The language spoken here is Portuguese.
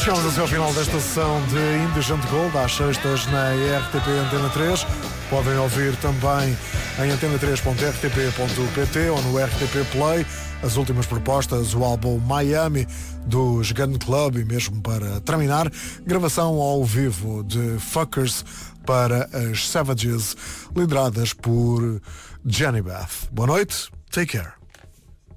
Chegamos assim ao final desta sessão de Indecent Gold, às sextas na RTP Antena 3. Podem ouvir também em antena3.rtp.pt ou no RTP Play as últimas propostas, o álbum Miami dos Gun Club e mesmo para terminar, gravação ao vivo de Fuckers para as Savages, lideradas por Jenny Beth. Boa noite, take care.